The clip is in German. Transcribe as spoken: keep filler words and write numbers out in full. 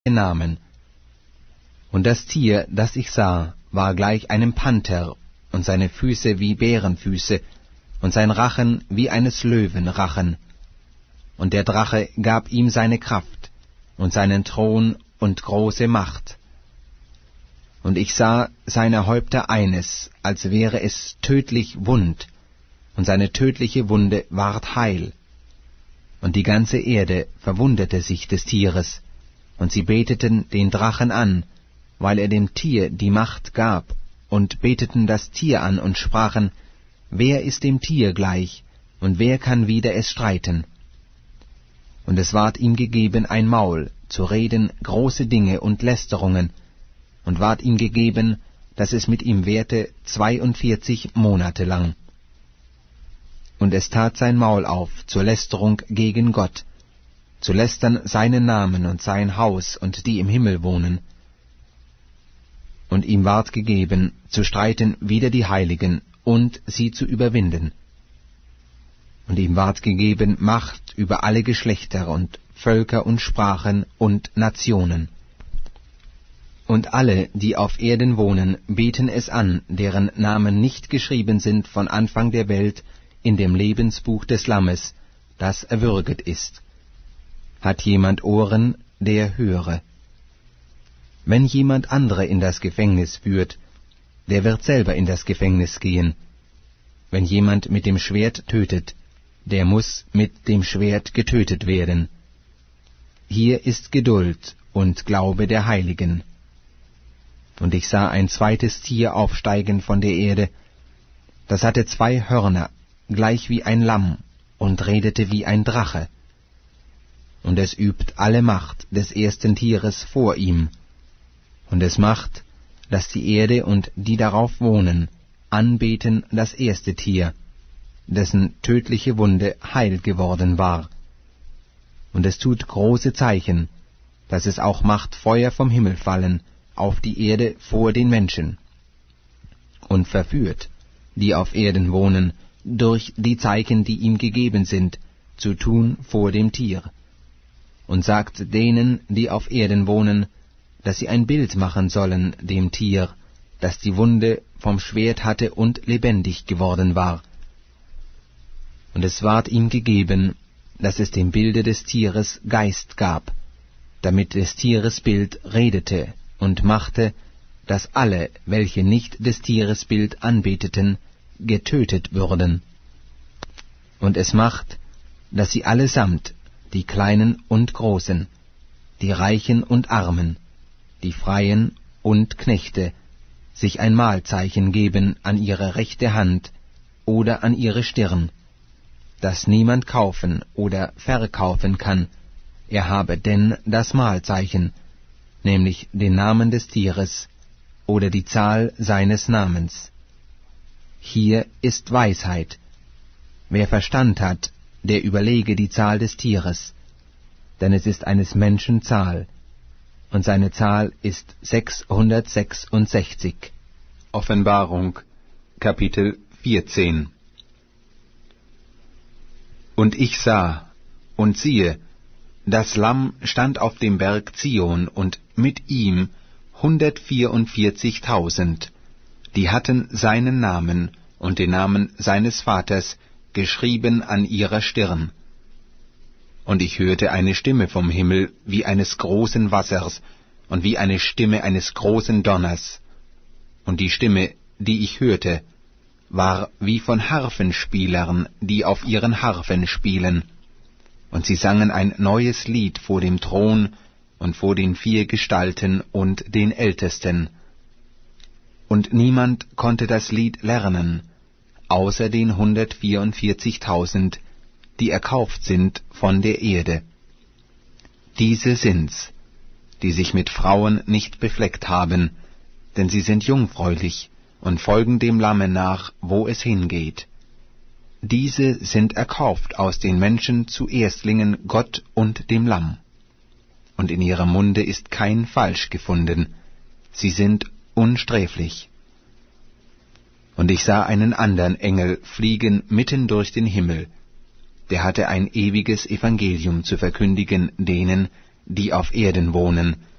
Namen. Und das Tier, das ich sah, war gleich einem Panther, und seine Füße wie Bärenfüße, und sein Rachen wie eines Löwen Rachen. Und der Drache gab ihm seine Kraft, und seinen Thron und große Macht. Und ich sah seine Häupter eines, als wäre es tödlich wund, und seine tödliche Wunde ward heil. Und die ganze Erde verwunderte sich des Tieres, und sie beteten den Drachen an, weil er dem Tier die Macht gab, und beteten das Tier an und sprachen, wer ist dem Tier gleich, und wer kann wider es streiten? Und es ward ihm gegeben ein Maul, zu reden große Dinge und Lästerungen, und ward ihm gegeben, dass es mit ihm währte zweiundvierzig Monate lang. Und es tat sein Maul auf zur Lästerung gegen Gott, zu lästern seinen Namen und sein Haus und die im Himmel wohnen. Und ihm ward gegeben, zu streiten wider die Heiligen und sie zu überwinden. Und ihm ward gegeben Macht über alle Geschlechter und Völker und Sprachen und Nationen. Und alle, die auf Erden wohnen, beten es an, deren Namen nicht geschrieben sind von Anfang der Welt in dem Lebensbuch des Lammes, das erwürget ist. Hat jemand Ohren, der höre. Wenn jemand andere in das Gefängnis führt, der wird selber in das Gefängnis gehen. Wenn jemand mit dem Schwert tötet, der muss mit dem Schwert getötet werden. Hier ist Geduld und Glaube der Heiligen. Und ich sah ein zweites Tier aufsteigen von der Erde, das hatte zwei Hörner, gleich wie ein Lamm, und redete wie ein Drache. Und es übt alle Macht des ersten Tieres vor ihm, und es macht, dass die Erde und die darauf wohnen, anbeten das erste Tier, dessen tödliche Wunde heil geworden war. Und es tut große Zeichen, dass es auch macht Feuer vom Himmel fallen auf die Erde vor den Menschen, und verführt, die auf Erden wohnen, durch die Zeichen, die ihm gegeben sind, zu tun vor dem Tier, und sagt denen, die auf Erden wohnen, dass sie ein Bild machen sollen dem Tier, das die Wunde vom Schwert hatte und lebendig geworden war. Und es ward ihm gegeben, dass es dem Bilde des Tieres Geist gab, damit des Tieres Bild redete und machte, dass alle, welche nicht des Tieres Bild anbeteten, getötet würden. Und es macht, dass sie allesamt, die Kleinen und Großen, die Reichen und Armen, die Freien und Knechte, sich ein Mahlzeichen geben an ihre rechte Hand oder an ihre Stirn, dass niemand kaufen oder verkaufen kann, er habe denn das Mahlzeichen, nämlich den Namen des Tieres oder die Zahl seines Namens. Hier ist Weisheit. Wer Verstand hat, der überlege die Zahl des Tieres, denn es ist eines Menschen Zahl, und seine Zahl ist sechshundertsechsundsechzig. Offenbarung, Kapitel vierzehn. Und ich sah, und siehe, das Lamm stand auf dem Berg Zion, und mit ihm hundertvierundvierzigtausend, die hatten seinen Namen und den Namen seines Vaters geschrieben an ihrer Stirn. Und ich hörte eine Stimme vom Himmel wie eines großen Wassers und wie eine Stimme eines großen Donners. Und die Stimme, die ich hörte, war wie von Harfenspielern, die auf ihren Harfen spielen. Und sie sangen ein neues Lied vor dem Thron und vor den vier Gestalten und den Ältesten. Und niemand konnte das Lied lernen, außer den hundertvierundvierzigtausend, die erkauft sind von der Erde. Diese sind's, die sich mit Frauen nicht befleckt haben, denn sie sind jungfräulich und folgen dem Lamme nach, wo es hingeht. Diese sind erkauft aus den Menschen zu Erstlingen Gott und dem Lamm. Und in ihrem Munde ist kein Falsch gefunden, sie sind unsträflich. Und ich sah einen andern Engel fliegen mitten durch den Himmel, der hatte ein ewiges Evangelium zu verkündigen denen, die auf Erden wohnen,